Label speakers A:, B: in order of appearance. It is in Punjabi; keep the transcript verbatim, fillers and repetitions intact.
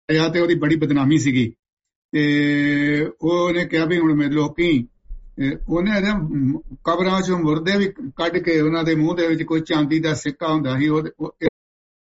A: ਜਾਂ ਤੇ ਉਹਦੀ ਬੜੀ ਬਦਨਾਮੀ ਸੀਗੀ। ਤੇ ਉਹਨੇ ਕਿਹਾ ਵੀ ਹੁਣ ਮੇਰੇ ਲੋਕੀ ਉਹਨੇ ਕਬਰਾਂ ਚੋਂ ਮੁਰਦੇ ਵੀ ਕੱਢ ਕੇ ਉਹਨਾਂ ਦੇ ਮੂੰਹ ਦੇ ਵਿੱਚ ਕੋਈ ਚਾਂਦੀ ਦਾ ਸਿੱਕਾ ਹੁੰਦਾ ਸੀ, ਉਹ